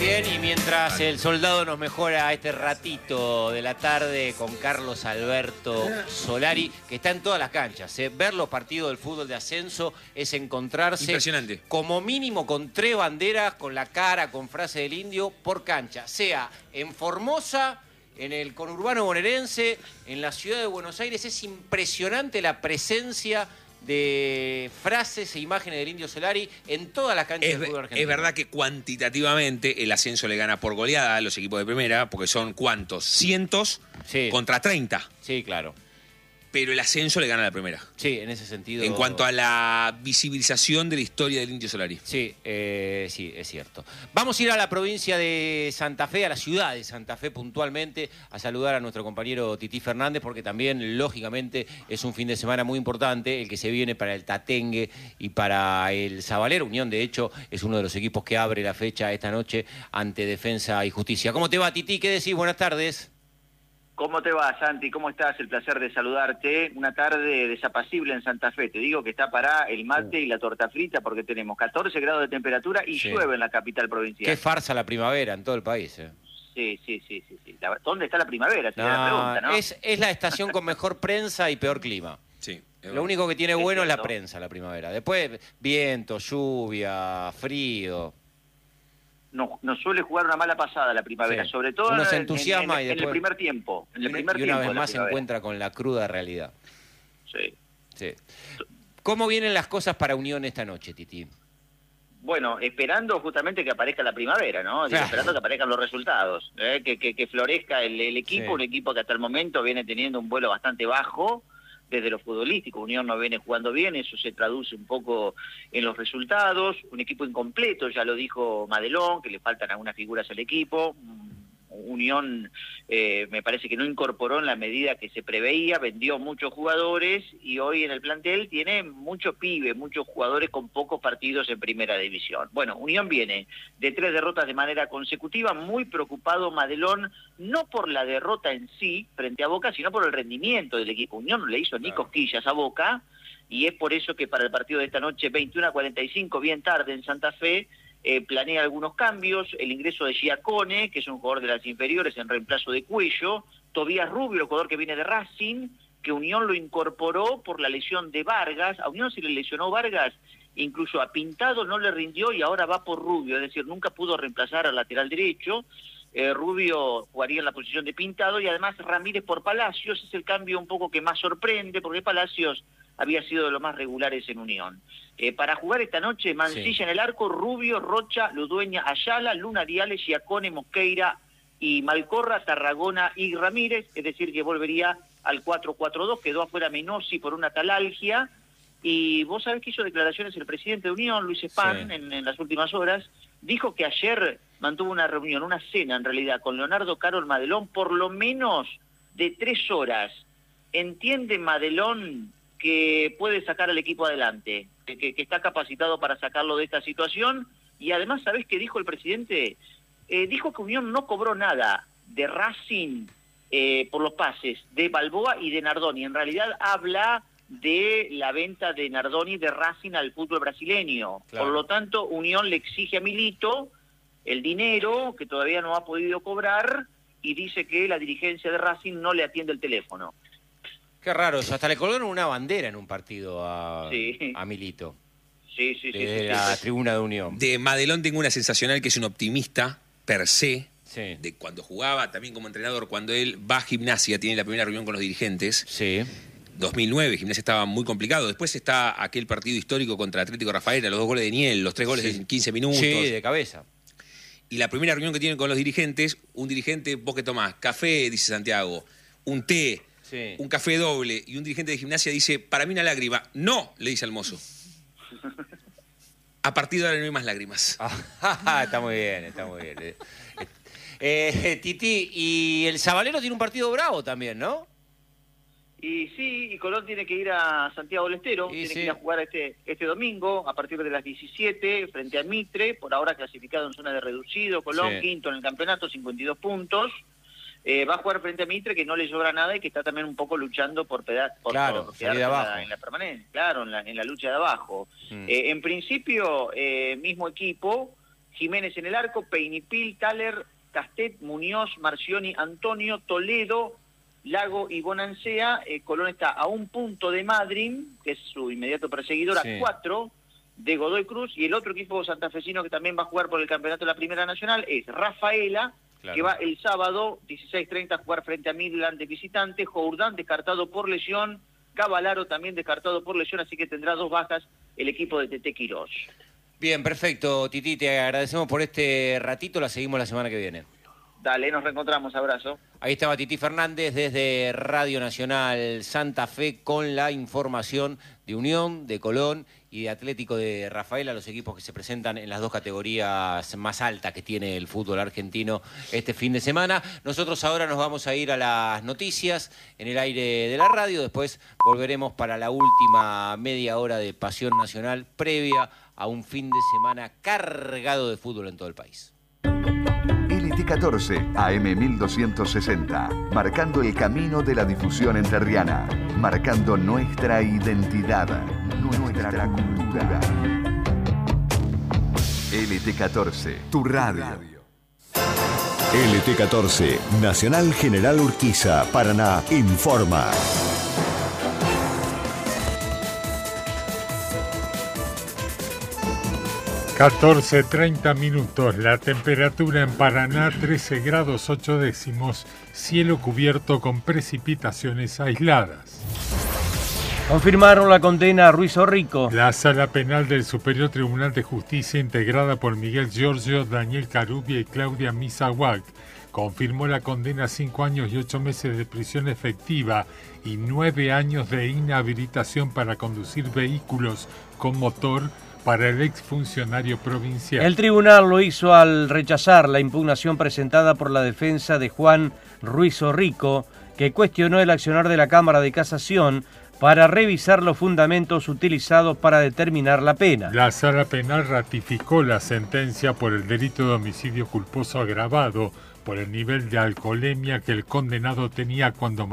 Bien, y mientras el soldado nos mejora este ratito de la tarde con Carlos Alberto Solari, que está en todas las canchas. Ver los partidos del fútbol de ascenso es encontrarse impresionante, como mínimo con 3 banderas, con la cara, con frase del indio, por cancha. Sea en Formosa, en el conurbano bonaerense, en la ciudad de Buenos Aires. Es impresionante la presencia de frases e imágenes del Indio Solari en todas las canchas del fútbol argentino. Es verdad que cuantitativamente el ascenso le gana por goleada a los equipos de primera, porque son ¿cuántos? Cientos contra 30. Sí, claro. Pero el ascenso le gana a la primera. Sí, en ese sentido. En cuanto a la visibilización de la historia del Indio Solari. Sí, sí, es cierto. Vamos a ir a la provincia de Santa Fe, a la ciudad de Santa Fe puntualmente, a saludar a nuestro compañero Tití Fernández, porque también, lógicamente, es un fin de semana muy importante el que se viene para el Tatengue y para el Sabalero. Unión, de hecho, es uno de los equipos que abre la fecha esta noche ante Defensa y Justicia. ¿Cómo te va, Tití? ¿Qué decís? Buenas tardes. ¿Cómo te va, Santi? ¿Cómo estás? El placer de saludarte. Una tarde desapacible en Santa Fe. Te digo que está para el mate y la torta frita porque tenemos 14 grados de temperatura y llueve en la capital provincial. Qué farsa la primavera en todo el país. Sí. ¿Dónde está la primavera? Te la pregunta, ¿no? Es la estación con mejor prensa y peor clima. Sí. Lo único que tiene bueno es la prensa, la primavera. Después, viento, lluvia, frío. Nos suele jugar una mala pasada la primavera, sobre todo uno se entusiasma y después, en el primer tiempo. Y una vez más se encuentra con la cruda realidad. Sí. ¿Cómo vienen las cosas para Unión esta noche, Tití? Bueno, esperando justamente que aparezca la primavera, ¿no? Claro. Esperando que aparezcan los resultados, que florezca el equipo, un equipo que hasta el momento viene teniendo un vuelo bastante bajo, desde lo futbolístico. Unión no viene jugando bien, eso se traduce un poco en los resultados. Un equipo incompleto, ya lo dijo Madelón, que le faltan algunas figuras al equipo. Unión me parece que no incorporó en la medida que se preveía, vendió muchos jugadores y hoy en el plantel tiene muchos pibes, muchos jugadores con pocos partidos en primera división. Bueno, Unión viene de 3 derrotas de manera consecutiva, muy preocupado Madelón, no por la derrota en sí frente a Boca, sino por el rendimiento del equipo. Unión no le hizo ni cosquillas a Boca y es por eso que para el partido de esta noche, 21:45, bien tarde en Santa Fe, planea algunos cambios, el ingreso de Giacone, que es un jugador de las inferiores en reemplazo de Cuello, Tobías Rubio, el jugador que viene de Racing, que Unión lo incorporó por la lesión de Vargas. A Unión se le lesionó Vargas, incluso a Pintado no le rindió y ahora va por Rubio, es decir, nunca pudo reemplazar al lateral derecho. Rubio jugaría en la posición de Pintado y además Ramírez por Palacios. Es el cambio un poco que más sorprende porque Palacios había sido de los más regulares en Unión. Para jugar esta noche, Mancilla en el arco, Rubio, Rocha, Ludueña, Ayala, Luna Diales, Giacone, Mosqueira y Malcorra, Tarragona y Ramírez, es decir que volvería al 4-4-2, quedó afuera Menossi por una talalgia, y vos sabés que hizo declaraciones el presidente de Unión, Luis Espán, en las últimas horas, dijo que ayer mantuvo una reunión, una cena en realidad, con Leonardo Carol Madelón, por lo menos de 3 horas. ¿Entiende Madelón que puede sacar al equipo adelante, que está capacitado para sacarlo de esta situación? Y además, ¿sabés qué dijo el presidente? Dijo que Unión no cobró nada de Racing por los pases de Balboa y de Nardoni. En realidad habla de la venta de Nardoni de Racing al fútbol brasileño. Claro. Por lo tanto, Unión le exige a Milito el dinero que todavía no ha podido cobrar y dice que la dirigencia de Racing no le atiende el teléfono. Qué raro eso, hasta le colgaron una bandera en un partido a Milito. Sí. De la tribuna de Unión. De Madelón tengo una sensacional que es un optimista per se, de cuando jugaba, también como entrenador, cuando él va a Gimnasia, tiene la primera reunión con los dirigentes. 2009, Gimnasia estaba muy complicado. Después está aquel partido histórico contra Atlético Rafaela, los 2 goles de Niel, los 3 goles en 15 minutos. Sí, de cabeza. Y la primera reunión que tienen con los dirigentes, un dirigente, vos que tomás, café, dice Santiago, un té, un café doble, y un dirigente de Gimnasia dice, para mí una lágrima. No, le dice al mozo. A partir de ahora no hay más lágrimas. Está muy bien. Tití, y el Sabalero tiene un partido bravo también, ¿no? Y sí, y Colón tiene que ir a Santiago del Estero, tiene que ir a jugar este domingo a partir de las 17 frente a Mitre, por ahora clasificado en zona de reducido. Colón, quinto en el campeonato, 52 puntos. Va a jugar frente a Mitre, que no le sobra nada y que está también un poco luchando por quedar en la permanencia, en la lucha de abajo. En principio, mismo equipo, Jiménez en el arco, Peinipil, Thaler, Castet, Muñoz, Marcioni, Antonio, Toledo, Lago y Bonancea. Colón está a 1 punto de Madryn, que es su inmediato perseguidor, a 4 de Godoy Cruz, y el otro equipo santafesino que también va a jugar por el campeonato de la Primera Nacional es Rafaela, que va el sábado 16:30 a jugar frente a Midland de visitante. Jourdán descartado por lesión, Cavallaro también descartado por lesión, así que tendrá 2 bajas el equipo de Tete Quirós. Bien, perfecto, Titi, te agradecemos por este ratito, la seguimos la semana que viene. Dale, nos reencontramos, abrazo. Ahí estaba Titi Fernández desde Radio Nacional Santa Fe con la información de Unión, de Colón y de Atlético de Rafaela, los equipos que se presentan en las 2 categorías más altas que tiene el fútbol argentino este fin de semana. Nosotros ahora nos vamos a ir a las noticias en el aire de la radio, después volveremos para la última media hora de Pasión Nacional previa a un fin de semana cargado de fútbol en todo el país. LT14 AM 1260, marcando el camino de la difusión entrerriana, marcando nuestra identidad, nuestra cultura. LT14, tu radio. LT14, Nacional General Urquiza, Paraná, informa. 14:30 minutos, la temperatura en Paraná 13 grados 8 décimos, cielo cubierto con precipitaciones aisladas. Confirmaron la condena a Ruiz Orrico. La Sala Penal del Superior Tribunal de Justicia, integrada por Miguel Giorgio, Daniel Carubia y Claudia Misahuac, confirmó la condena a 5 años y 8 meses de prisión efectiva y 9 años de inhabilitación para conducir vehículos con motor para el exfuncionario provincial. El tribunal lo hizo al rechazar la impugnación presentada por la defensa de Juan Ruiz Orrico, que cuestionó el accionar de la Cámara de Casación para revisar los fundamentos utilizados para determinar la pena. La Sala Penal ratificó la sentencia por el delito de homicidio culposo agravado por el nivel de alcoholemia que el condenado tenía cuando